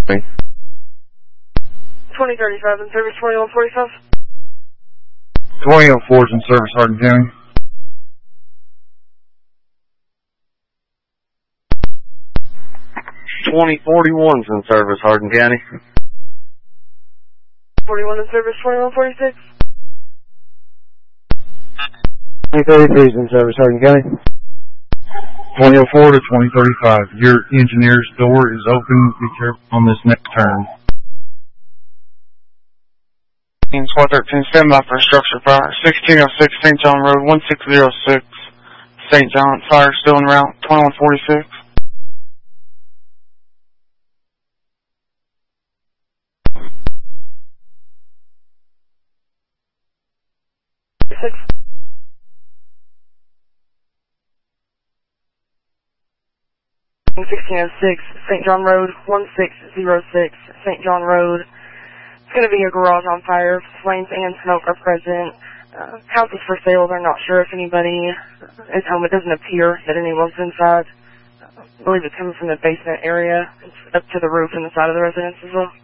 2035 in service, 2145. 2004 is in service, Hardin County. 2041's in service, Hardin County. 41 in service, 2146. 2033 is in service, Hardin County. 2004 to 2035. Your engineer's door is open. Be careful on this next turn. Squad 13, stand by for structure fire. 1606 St. John Road, 1606 St. John. Fire still en route, 2146. Six. 1606 St. John Road, 1606 St. John Road. It's going to be a garage on fire. Flames and smoke are present. House is for sale. They're not sure if anybody is home. It doesn't appear that anyone's inside. I believe it's coming from the basement area. It's up to the roof and the side of the residence as well.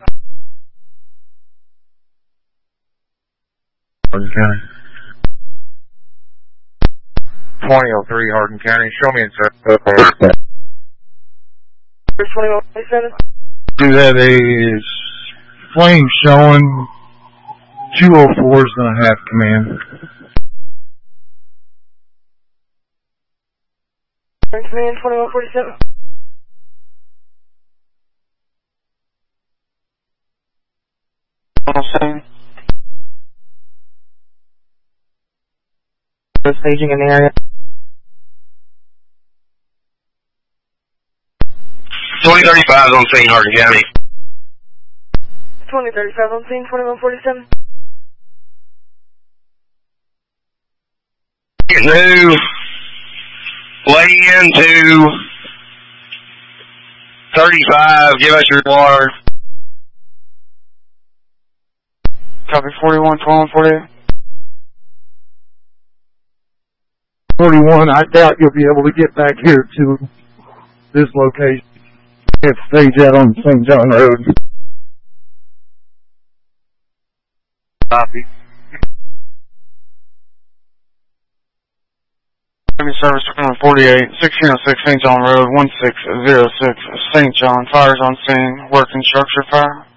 Hardin County. 2003 Hardin County. Show me in service. 2147. Do that is flame showing. 204 is going to have command. Command 2147. Staging in the area. 2035 on scene, Hardin County. 2035 on scene, 2147. New. Lay into 35. Give us your water. Copy 41, 2148. 41, I doubt you'll be able to get back here to this location. You have to stage out on St. John Road. Copy. Service 2148, 1606 St. John Road, 1606 St. John. Fires on scene. Working structure fire.